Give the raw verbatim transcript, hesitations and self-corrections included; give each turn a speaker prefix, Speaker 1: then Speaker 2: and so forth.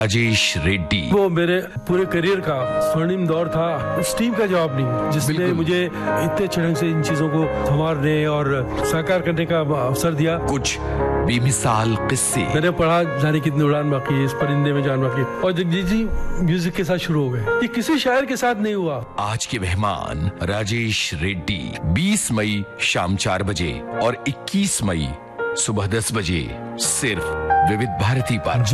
Speaker 1: राजेश रेड्डी।
Speaker 2: वो मेरे पूरे करियर का स्वर्णिम दौर था। उस टीम का जवाब नहीं जिसने मुझे इतने अच्छे ढंग से इन चीजों को संवारने और साकार करने का अवसर दिया।
Speaker 1: कुछ बेमिसाल किस्से
Speaker 2: मैंने पढ़ा जाने कितनी उड़ान बाकी है, इस परिंदे में जान बाकी, और जगजीत जी म्यूजिक के साथ शुरू हो गए। ये किसी शायर के साथ नहीं हुआ।
Speaker 1: आज के मेहमान राजेश रेड्डी। बीस मई शाम चार बजे और इक्कीस मई सुबह दस बजे सिर्फ विविध भारती पर।